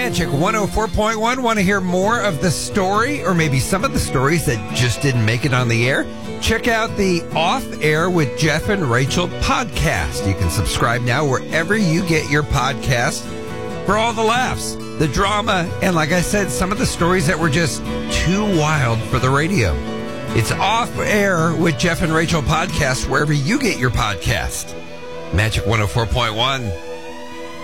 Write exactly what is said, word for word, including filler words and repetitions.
Magic one oh four point one. Want to hear more of the story or maybe some of the stories that just didn't make it on the air? Check out the Off Air with Jeff and Rachel podcast. You can subscribe now wherever you get your podcast for all the laughs, the drama, and like I said, some of the stories that were just too wild for the radio. It's Off Air with Jeff and Rachel podcast wherever you get your podcast. Magic one oh four point one.